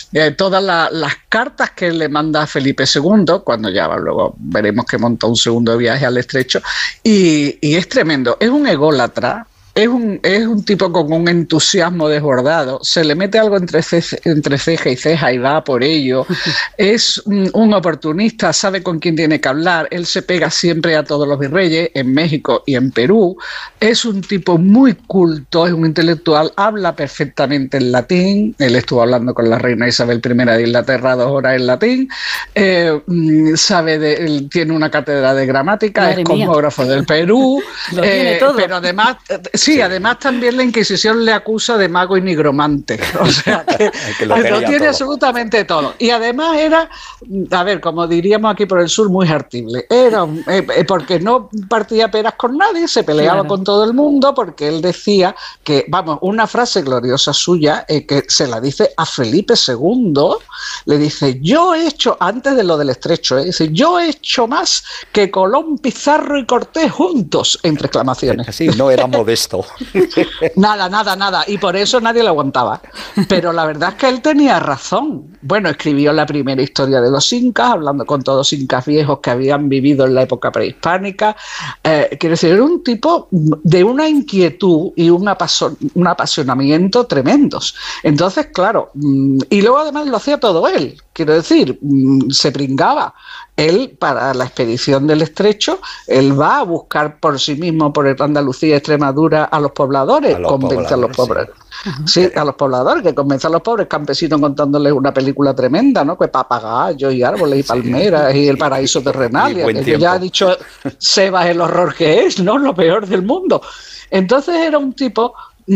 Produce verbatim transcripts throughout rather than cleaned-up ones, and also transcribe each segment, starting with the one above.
eh, todas la, las cartas que le manda a Felipe segundo, cuando ya luego veremos que monta un segundo viaje al estrecho, y, y es tremendo, es un ególatra. Es un, es un tipo con un entusiasmo desbordado, se le mete algo entre, ce, entre ceja y ceja y va por ello, es un, un oportunista, sabe con quién tiene que hablar, él se pega siempre a todos los virreyes, en México y en Perú, es un tipo muy culto, es un intelectual, habla perfectamente en latín, él estuvo hablando con la reina Isabel primera de Inglaterra dos horas en latín, eh, sabe de, él tiene una cátedra de gramática, Madre es cosmógrafo mía. Del Perú, eh, pero además... Sí, Sí, además también la Inquisición le acusa de mago y nigromante, o sea que, que lo, lo tiene todo. Absolutamente todo. Y además era, a ver, como diríamos aquí por el sur, muy hartible. Era un, eh, porque no partía peras con nadie, se peleaba claro. con todo el mundo, porque él decía que, vamos, una frase gloriosa suya, eh, que se la dice a Felipe segundo, le dice, yo he hecho, antes de lo del estrecho, eh, dice, yo he hecho más que Colón, Pizarro y Cortés juntos, entre exclamaciones. Sí, no era modesto. Nada, nada, nada. Y por eso nadie lo aguantaba. Pero la verdad es que él tenía razón. Bueno, escribió la primera historia de los incas, hablando con todos los incas viejos que habían vivido en la época prehispánica. Eh, quiero decir, era un tipo de una inquietud y un, apaso- un apasionamiento tremendos. Entonces, claro, y luego además lo hacía todo él. Quiero decir, se pringaba. Él, para la expedición del estrecho, él va a buscar por sí mismo, por Andalucía, Extremadura, a los pobladores, a los convence pobladores, a los pobres. Sí. Sí, a los pobladores, que convence a los pobres campesinos contándoles una película tremenda, ¿no? Que papagayos y árboles y palmeras sí. y el paraíso terrenal. Y que ya ha dicho Sebas el horror que es, ¿no? Lo peor del mundo. Entonces era un tipo...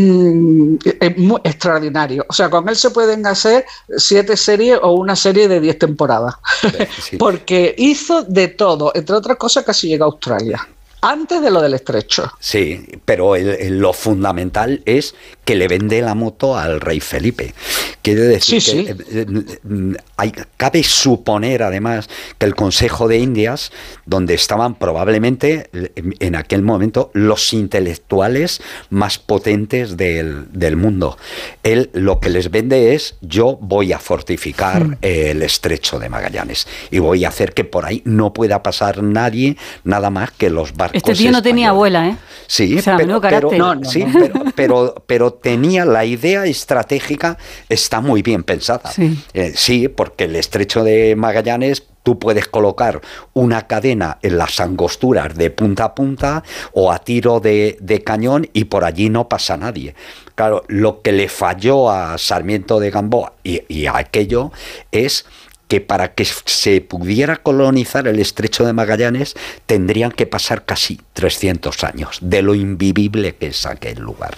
Mm, es muy extraordinario. O sea, con él se pueden hacer siete series o una serie de diez temporadas. Sí, sí. Porque hizo de todo, entre otras cosas, casi llega a Australia. Antes de lo del estrecho. Sí, pero el, el, lo fundamental es que le vende la moto al rey Felipe. Quiere decir sí, que sí. Eh, eh, hay, cabe suponer además que el Consejo de Indias, donde estaban probablemente en aquel momento los intelectuales más potentes del, del mundo, él lo que les vende es: yo voy a fortificar mm. el estrecho de Magallanes y voy a hacer que por ahí no pueda pasar nadie, nada más que los barcos. Este tío no españoles. Tenía abuela, ¿eh? Sí, o sea, pero, pero, no, no, sí, no. pero, pero, pero tenía la idea estratégica, está muy bien pensada. Sí, eh, sí porque el estrecho de Magallanes, tú puedes colocar una cadena en las angosturas de punta a punta o a tiro de, de cañón y por allí no pasa nadie. Claro, lo que le falló a Sarmiento de Gamboa y, y a aquello es que para que se pudiera colonizar el estrecho de Magallanes tendrían que pasar casi trescientos años de lo invivible que es aquel lugar.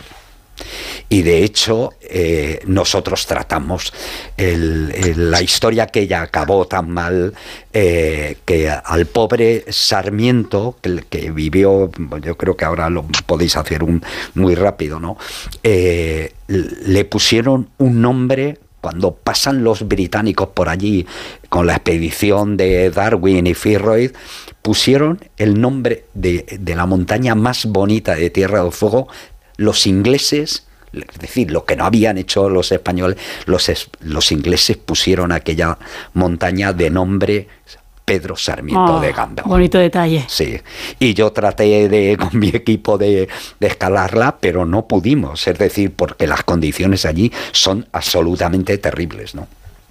Y de hecho eh, nosotros tratamos el, el, la historia que ya acabó tan mal, eh, que al pobre Sarmiento, que, que vivió, yo creo que ahora lo podéis hacer un, muy rápido, ¿no? Eh, le pusieron un nombre. Cuando pasan los británicos por allí con la expedición de Darwin y Fitzroy, pusieron el nombre de, de la montaña más bonita de Tierra del Fuego. Los ingleses, es decir, lo que no habían hecho los españoles, los, los ingleses pusieron aquella montaña de nombre Pedro Sarmiento oh, de Gamboa. Bonito detalle. Sí, y yo traté de con mi equipo de, de escalarla, pero no pudimos, es decir, porque las condiciones allí son absolutamente terribles, ¿no?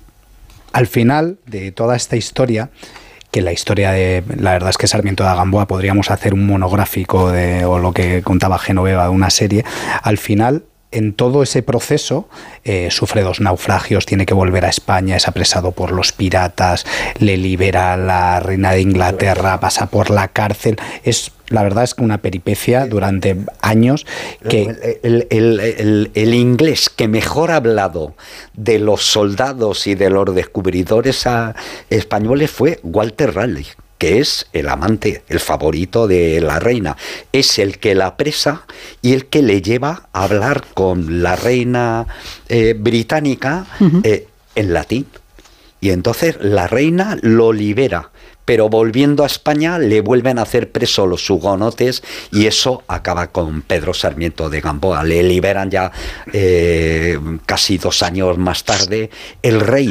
Al final de toda esta historia, que la historia de, la verdad es que Sarmiento de Gamboa podríamos hacer un monográfico de, o lo que contaba Genoveva, una serie, al final en todo ese proceso eh, sufre dos naufragios, tiene que volver a España, es apresado por los piratas, le libera la reina de Inglaterra, pasa por la cárcel. Es, la verdad es que una peripecia durante años que... El, el, el, el inglés que mejor ha hablado de los soldados y de los descubridores a, españoles fue Walter Raleigh, que es el amante, el favorito de la reina, es el que la apresa y el que le lleva a hablar con la reina eh, británica uh-huh. eh, en latín. Y entonces la reina lo libera, pero volviendo a España le vuelven a hacer preso los hugonotes y eso acaba con Pedro Sarmiento de Gamboa. Le liberan ya eh, casi dos años más tarde. El rey